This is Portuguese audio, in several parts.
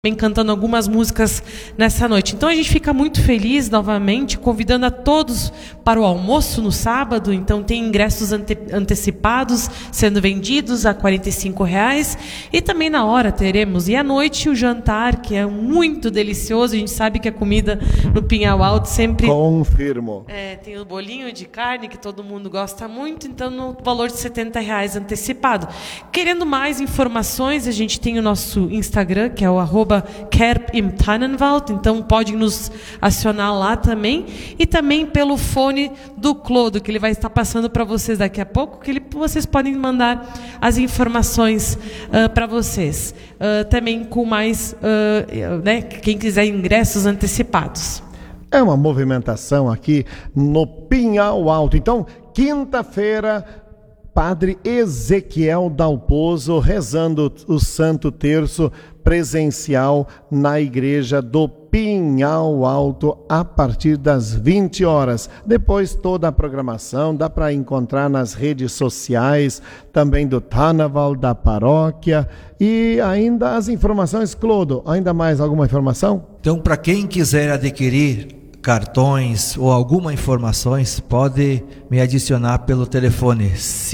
cantando algumas músicas nessa noite. Então a gente fica muito feliz novamente, convidando a todos para o almoço no sábado. Então tem ingressos antecipados sendo vendidos a R$45 e também na hora teremos. E à noite o jantar, que é muito delicioso. A gente sabe que a comida no Pinhal Alto sempre... Confirmo. Tem o bolinho de carne que todo mundo gosta muito, então no valor de R$70 antecipado. Querendo mais informações, a gente tem o nosso Instagram, que é o @Kerb im Tannenwald, então pode nos acionar lá também, e também pelo fone do Clodo, que ele vai estar passando para vocês daqui a pouco, que vocês podem mandar as informações para vocês, também com mais, quem quiser ingressos antecipados. É uma movimentação aqui no Pinhal Alto. Então, quinta-feira, Padre Ezequiel Dalpozo rezando o Santo Terço presencial na igreja do Pinhal Alto a partir das 20 horas. Depois toda a programação dá para encontrar nas redes sociais, também do Tannenwald, da paróquia, e ainda as informações. Clodo, ainda mais alguma informação? Então, para quem quiser adquirir cartões ou alguma informações, pode me adicionar pelo telefone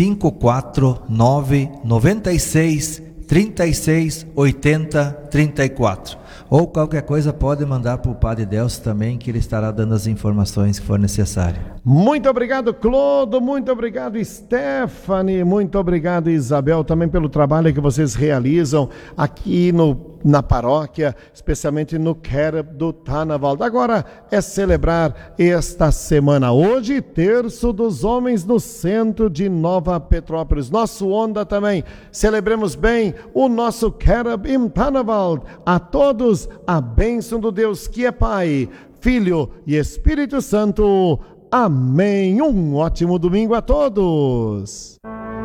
549 96 36 80 34, ou qualquer coisa pode mandar para o Padre Delcio também, que ele estará dando as informações que for necessário. Muito obrigado, Clodo, muito obrigado, Stephanie, muito obrigado, Isabel, também pelo trabalho que vocês realizam aqui na paróquia, especialmente no Kerb do Tannenwald. Agora é celebrar esta semana, hoje, Terço dos Homens no centro de Nova Petrópolis. Nosso Onda também. Celebremos bem o nosso Kerb im Tannenwald. A todos, a bênção do Deus que é Pai, Filho e Espírito Santo. Amém. Um ótimo domingo a todos.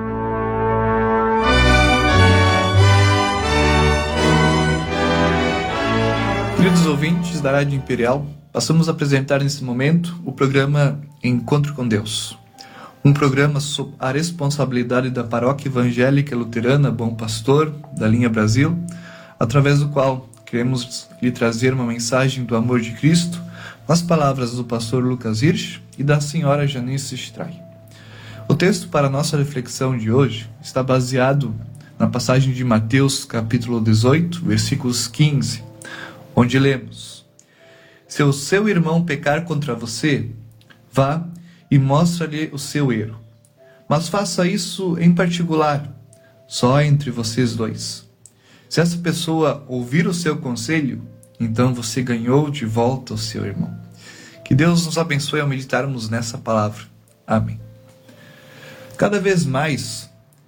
Queridos ouvintes da Rádio Imperial, passamos a apresentar nesse momento o programa Encontro com Deus. Um programa sob a responsabilidade da Paróquia Evangélica Luterana Bom Pastor, da linha Brasil, através do qual queremos lhe trazer uma mensagem do amor de Cristo, nas palavras do pastor Lucas Hirsch e da senhora Janice Stray. O texto para a nossa reflexão de hoje está baseado na passagem de Mateus, capítulo 18, versículos 15, onde lemos: Se o seu irmão pecar contra você, vá e mostra-lhe o seu erro. Mas faça isso em particular, só entre vocês dois. Se essa pessoa ouvir o seu conselho, então você ganhou de volta o seu irmão. Que Deus nos abençoe ao meditarmos nessa palavra. Amém. Cada vez mais,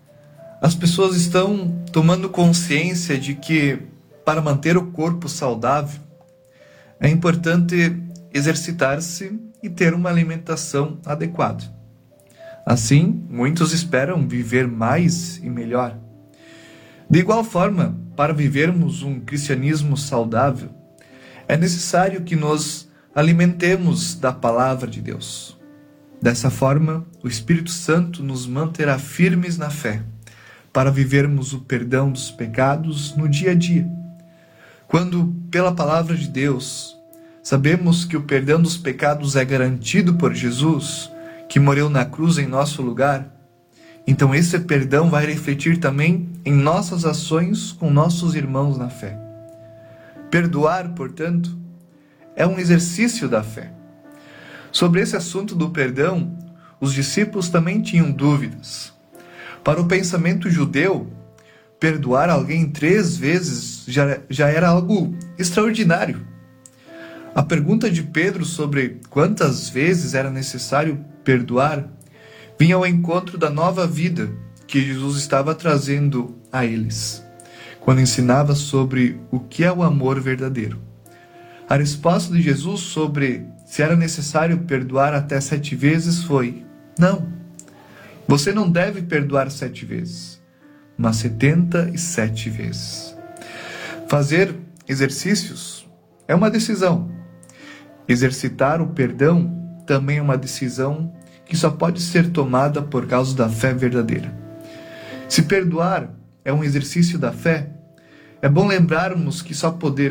as pessoas estão tomando consciência de que, para manter o corpo saudável, é importante exercitar-se e ter uma alimentação adequada. Assim, muitos esperam viver mais e melhor. De igual forma, para vivermos um cristianismo saudável, é necessário que nos alimentemos da palavra de Deus. Dessa forma, o Espírito Santo nos manterá firmes na fé, para vivermos o perdão dos pecados no dia a dia. Quando, pela palavra de Deus, sabemos que o perdão dos pecados é garantido por Jesus, que morreu na cruz em nosso lugar, então esse perdão vai refletir também em nossas ações com nossos irmãos na fé. Perdoar, portanto, é um exercício da fé. Sobre esse assunto do perdão, os discípulos também tinham dúvidas. Para o pensamento judeu, perdoar alguém 3 vezes já era algo extraordinário. A pergunta de Pedro sobre quantas vezes era necessário perdoar vinha ao encontro da nova vida que Jesus estava trazendo a eles, quando ensinava sobre o que é o amor verdadeiro. A resposta de Jesus sobre se era necessário perdoar até 7 vezes foi: não, você não deve perdoar 7 vezes, mas 77 vezes. Fazer exercícios é uma decisão. Exercitar o perdão também é uma decisão que só pode ser tomada por causa da fé verdadeira. Se perdoar é um exercício da fé, é bom lembrarmos que só poderemos